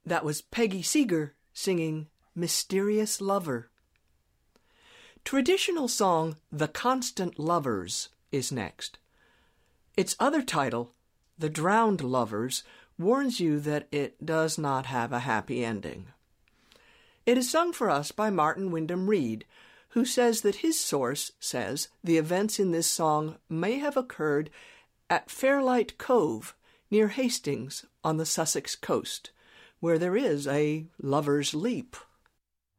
That was Peggy Seeger singing Mysterious Lover. Traditional song The Constant Lovers is next. Its other title, The Drowned Lovers, warns you that it does not have a happy ending. It is sung for us by Martin Wyndham Reed, who says that his source says the events in this song may have occurred at Fairlight Cove, near Hastings on the Sussex coast, where there is a Lover's Leap.